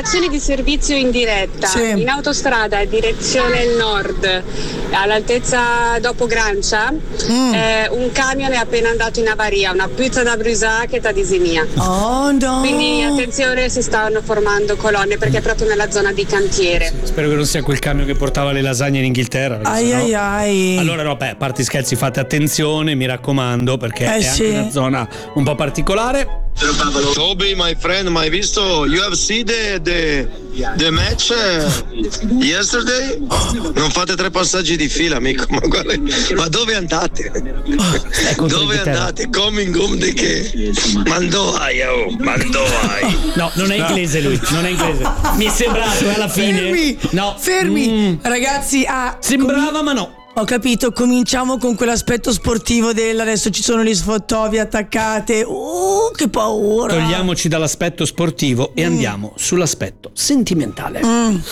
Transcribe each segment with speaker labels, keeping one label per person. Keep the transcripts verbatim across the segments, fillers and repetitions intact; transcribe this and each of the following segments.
Speaker 1: indicazioni di servizio in diretta.
Speaker 2: Sì.
Speaker 1: In autostrada direzione nord, all'altezza dopo Grancia,
Speaker 2: Mm.
Speaker 1: eh, un camion è appena andato in avaria, una puzza da brusà che da disemia.
Speaker 2: Oh no.
Speaker 1: Quindi attenzione, si stanno formando colonne perché è proprio nella zona di cantiere.
Speaker 3: Spero che non sia quel camion che portava le lasagne in Inghilterra. perché
Speaker 2: Ai
Speaker 3: sennò-
Speaker 2: ai ai.
Speaker 3: Allora no, beh, a parte i scherzi, fate attenzione, mi raccomando, perché
Speaker 2: Eh,
Speaker 3: è
Speaker 2: sì.
Speaker 3: anche una zona un po' particolare.
Speaker 4: Toby, my friend, ma hai visto? You have seen the, the, the match uh, yesterday? Non fate tre passaggi di fila, amico. Ma, guarda, ma dove andate?
Speaker 3: contro
Speaker 4: Dove
Speaker 3: l'Inghilterra.
Speaker 4: andate? Coming home di che? Mandoi, oh, Mandoi.
Speaker 3: No, non è inglese lui, non è inglese. Mi è sembrato eh, alla fine.
Speaker 2: Fermi.
Speaker 3: No.
Speaker 2: Fermi.
Speaker 3: Mm.
Speaker 2: Ragazzi, ah,
Speaker 3: Sembrava, ma no.
Speaker 2: ho capito, cominciamo con quell'aspetto sportivo del adesso ci sono le sfottovie attaccate. Uh, che paura.
Speaker 3: Togliamoci dall'aspetto sportivo e andiamo sull'aspetto sentimentale.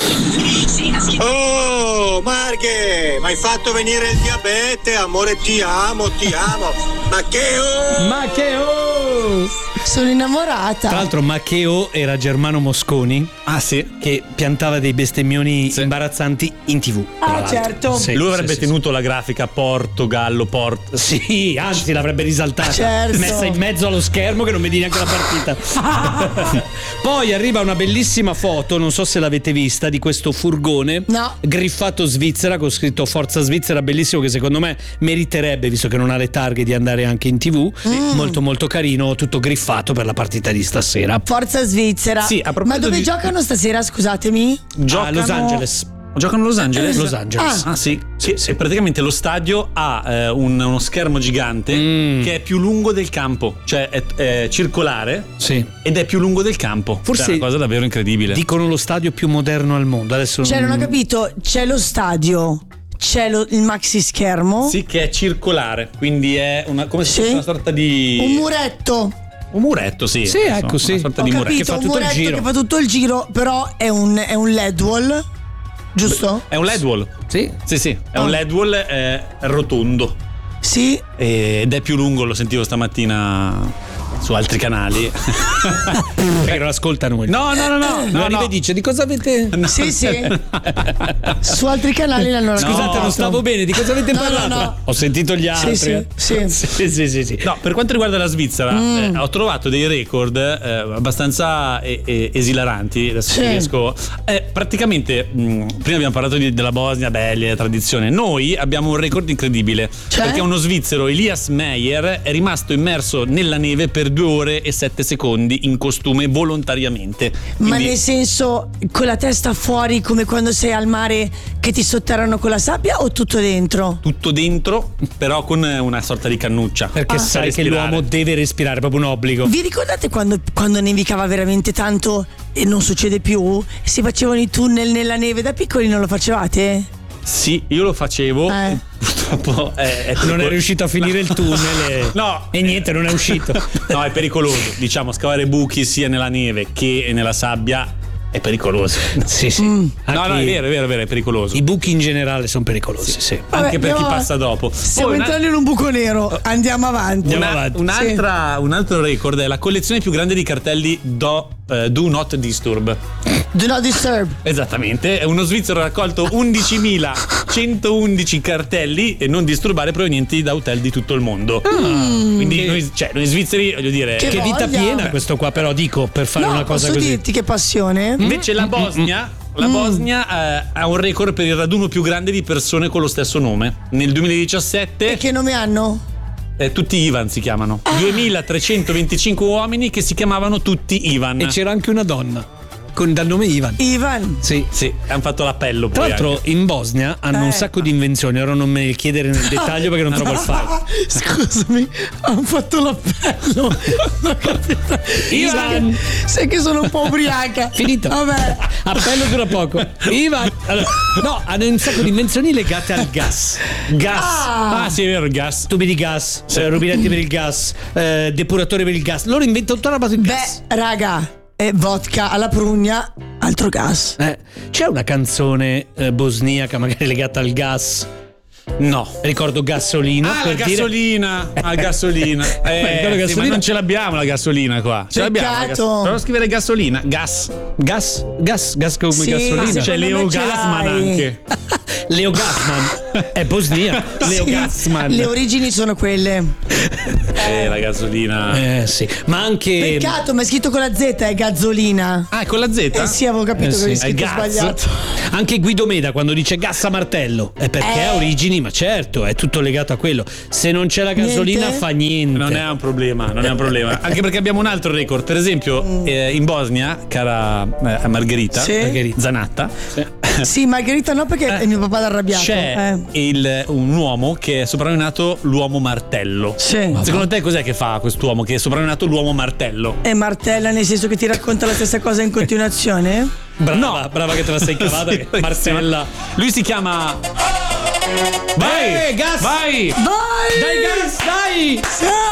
Speaker 5: Oh, Marghe, mi hai fatto venire il diabete, amore, ti amo, ti amo. Ma che oh!
Speaker 3: Ma che oh!
Speaker 2: Sono innamorata.
Speaker 3: Tra l'altro Maccheo era Germano Mosconi.
Speaker 6: Ah sì?
Speaker 3: Che piantava dei bestemmioni
Speaker 6: Sì.
Speaker 3: imbarazzanti in tv. tra
Speaker 2: Ah,
Speaker 3: l'altro.
Speaker 2: certo.
Speaker 3: Sì,
Speaker 6: Lui avrebbe
Speaker 3: sì, sì,
Speaker 6: tenuto la grafica Portogallo, Port.
Speaker 3: sì. Sì, anzi l'avrebbe risaltata.
Speaker 2: Certo.
Speaker 3: Messa in mezzo allo schermo che non vedi neanche la partita. Poi arriva una bellissima foto, non so se l'avete vista, di questo furgone
Speaker 2: No.
Speaker 3: griffato Svizzera con scritto Forza Svizzera, bellissimo, che secondo me meriterebbe, visto che non ha le targhe, di andare anche in tv. Molto molto carino, tutto griffato per la partita di stasera.
Speaker 2: Forza Svizzera.
Speaker 6: Sì, a
Speaker 2: Ma
Speaker 6: proposito
Speaker 2: dove
Speaker 6: di-
Speaker 2: giocano stasera, scusatemi?
Speaker 3: A Los Angeles.
Speaker 6: Giocano a Los Angeles?
Speaker 3: Los Angeles.
Speaker 6: Ah sì, sì, sì. Praticamente lo stadio ha eh, un- uno schermo gigante
Speaker 3: Mm.
Speaker 6: che è più lungo del campo, cioè è, è circolare
Speaker 3: Sì.
Speaker 6: ed è più lungo del campo.
Speaker 3: Forse
Speaker 6: Cioè, è una cosa davvero incredibile.
Speaker 3: Dicono lo stadio più moderno al mondo. Adesso
Speaker 2: Cioè, non ho capito, c'è lo stadio, c'è lo- il maxi schermo,
Speaker 6: Sì, che è circolare, quindi è una, come se
Speaker 2: Sì.
Speaker 6: fosse una sorta di
Speaker 2: un muretto.
Speaker 6: un muretto, sì.
Speaker 3: Sì,
Speaker 6: insomma,
Speaker 3: ecco, sì.
Speaker 6: Una sorta
Speaker 2: Ho
Speaker 6: di muretto.
Speaker 2: capito,
Speaker 3: che fa
Speaker 2: un
Speaker 3: tutto il
Speaker 2: muretto
Speaker 3: giro.
Speaker 2: che fa tutto il giro, però è un, è un L E D wall, giusto?
Speaker 6: È un L E D wall.
Speaker 3: Sì.
Speaker 6: Sì, sì, è
Speaker 2: Ah.
Speaker 6: un L E D wall eh, rotondo
Speaker 2: Sì.
Speaker 6: ed è più lungo, lo sentivo stamattina su altri canali.
Speaker 3: Perché non ascolta noi.
Speaker 6: No, no, no, no,
Speaker 3: No,
Speaker 6: no,
Speaker 3: arriva
Speaker 6: no.
Speaker 3: e dice di cosa avete.
Speaker 2: Sì, sì. Su altri canali l'hanno
Speaker 3: Scusate,
Speaker 2: raccontato.
Speaker 3: non stavo bene, di cosa avete
Speaker 2: No,
Speaker 3: parlato?
Speaker 2: no, no.
Speaker 3: Ho sentito gli altri.
Speaker 2: sì, sì.
Speaker 3: sì, sì, sì, sì.
Speaker 6: No, per quanto riguarda la Svizzera,
Speaker 2: Mm.
Speaker 6: eh, ho trovato dei record eh, abbastanza eh, eh, esilaranti. Adesso
Speaker 2: Sì.
Speaker 6: se riesco. Eh, praticamente, mh, prima abbiamo parlato di- della Bosnia, belli, la tradizione. Noi abbiamo un record incredibile.
Speaker 2: Cioè?
Speaker 6: Perché uno svizzero, Elias Meyer, è rimasto immerso nella neve per due ore e sette secondi in costume volontariamente.
Speaker 2: Ma
Speaker 6: Quindi-
Speaker 2: nel senso, con la testa fuori come quando sei al mare che ti sotterrano con la sabbia o tutto dentro?
Speaker 6: tutto dentro, però con una sorta di cannuccia.
Speaker 3: Perché
Speaker 6: Per
Speaker 3: sai che
Speaker 6: respirare.
Speaker 3: l'uomo deve respirare, è proprio un obbligo.
Speaker 2: Vi ricordate quando, quando nevicava veramente tanto e non succede più? Si facevano i tunnel nella neve, da piccoli non lo facevate?
Speaker 6: Sì, io lo facevo.
Speaker 2: Eh.
Speaker 6: Purtroppo è, è
Speaker 3: Non è riuscito a finire il tunnel e,
Speaker 6: No.
Speaker 3: e niente, non è uscito.
Speaker 6: No, è pericoloso. Diciamo, scavare buchi sia nella neve che nella sabbia è pericoloso.
Speaker 3: Sì, sì.
Speaker 2: Mm.
Speaker 6: No,
Speaker 3: Anche
Speaker 6: no, è vero, è vero, è vero, è pericoloso.
Speaker 3: I buchi in generale sono pericolosi, sì.
Speaker 2: Vabbè,
Speaker 6: Anche per chi
Speaker 2: andiamo-
Speaker 6: passa dopo.
Speaker 2: Stiamo
Speaker 6: Poi una-
Speaker 2: entrando in un buco nero, andiamo avanti.
Speaker 3: Andiamo
Speaker 6: una-
Speaker 3: avanti.
Speaker 6: un'altra, un altro record è la collezione più grande di cartelli do, eh, Do Not Disturb.
Speaker 2: Do not disturb.
Speaker 6: Esattamente, è uno svizzero ha raccolto undicimilacentoundici cartelli e non disturbare provenienti da hotel di tutto il mondo. Quindi noi, cioè, noi svizzeri, voglio dire,
Speaker 2: Che
Speaker 3: Che vita
Speaker 2: voglia.
Speaker 3: piena questo qua, però dico, per fare
Speaker 2: No,
Speaker 3: una cosa
Speaker 2: posso
Speaker 3: così.
Speaker 2: dirti che passione?
Speaker 6: invece la Bosnia, la Bosnia eh, ha un record per il raduno più grande di persone con lo stesso nome. Nel duemiladiciassette
Speaker 2: E che nome hanno?
Speaker 6: eh, tutti Ivan si chiamano. duemilatrecentoventicinque uomini che si chiamavano tutti Ivan.
Speaker 3: E c'era anche una donna con dal nome Ivan.
Speaker 2: Ivan.
Speaker 3: Sì.
Speaker 6: Sì, hanno fatto l'appello
Speaker 3: Tra
Speaker 6: poi.
Speaker 3: l'altro
Speaker 6: anche.
Speaker 3: in Bosnia hanno
Speaker 2: Eh.
Speaker 3: un sacco di invenzioni, ora non me ne chiedere nel dettaglio perché non trovo il file.
Speaker 2: Scusami, hanno fatto l'appello. Non ho capito.
Speaker 3: Ivan.
Speaker 2: Sai che sono un po' ubriaca.
Speaker 3: Finito.
Speaker 2: Vabbè.
Speaker 3: Appello dura poco. Ivan. Allora, no, hanno un sacco di invenzioni legate al gas.
Speaker 6: Gas.
Speaker 2: Ah.
Speaker 6: Ah, sì, è vero, il gas.
Speaker 3: Tubi di gas, eh, rubinetti per il gas, eh, depuratore per il gas. Loro inventano tutta la base del gas.
Speaker 2: Beh, raga, è vodka alla prugna, altro gas.
Speaker 3: Eh, c'è una canzone eh, bosniaca magari legata al gas.
Speaker 6: No.
Speaker 3: Ricordo gasolina.
Speaker 6: Ah,
Speaker 3: per
Speaker 6: la
Speaker 3: dire-
Speaker 6: gasolina. Ah, gasolina. Eh,
Speaker 3: ricordo
Speaker 6: sì,
Speaker 3: gasolina.
Speaker 6: ma non ce l'abbiamo la gasolina qua. Ce l'abbiamo. La gas-
Speaker 2: Peccato.
Speaker 6: Proviamo a scrivere gasolina. Gas.
Speaker 3: Gas, gas, gas come
Speaker 2: Sì,
Speaker 3: gasolina.
Speaker 2: ma
Speaker 6: C'è
Speaker 2: secondo
Speaker 6: Leo
Speaker 2: me ce
Speaker 6: Gasman
Speaker 2: l'hai.
Speaker 6: anche.
Speaker 3: Leo Gassman. È Bosnia. Leo
Speaker 2: Sì,
Speaker 3: Gassman.
Speaker 2: le origini sono quelle.
Speaker 6: Eh, la gasolina.
Speaker 3: Eh sì, ma anche
Speaker 2: Peccato, ma è scritto con la Z, è gazzolina.
Speaker 6: Ah, è con la Z?
Speaker 2: Eh sì, avevo capito
Speaker 3: Eh
Speaker 2: che
Speaker 3: sì,
Speaker 2: avevi
Speaker 3: è
Speaker 2: scritto
Speaker 6: gas.
Speaker 2: sbagliato.
Speaker 3: anche Guido Meda quando dice gas a martello è perché
Speaker 2: Eh.
Speaker 3: ha origini, ma certo, è tutto legato a quello. Se non c'è la gasolina
Speaker 2: Niente?
Speaker 3: fa niente.
Speaker 6: Non è un problema, non è un problema. Anche perché abbiamo un altro record. Per esempio, eh, in Bosnia, cara eh, Margherita,
Speaker 2: Sì.
Speaker 6: Margherita Zanatta,
Speaker 2: Sì, Margherita no, perché è mio papà l'arrabbiato.
Speaker 6: c'è
Speaker 2: Eh.
Speaker 6: il- un uomo che è soprannominato l'uomo martello.
Speaker 2: Sì.
Speaker 6: Secondo te cos'è che fa quest'uomo che è soprannominato l'uomo martello?
Speaker 2: E martella nel senso che ti racconta la stessa cosa in continuazione?
Speaker 3: Brava, brava che te la sei cavata.
Speaker 6: Sì,
Speaker 3: che
Speaker 6: perché
Speaker 3: Marcella.
Speaker 6: Lui si chiama. Vai!
Speaker 3: Eh, gas!
Speaker 6: Vai!
Speaker 2: Vai!
Speaker 3: Dai gas, dai!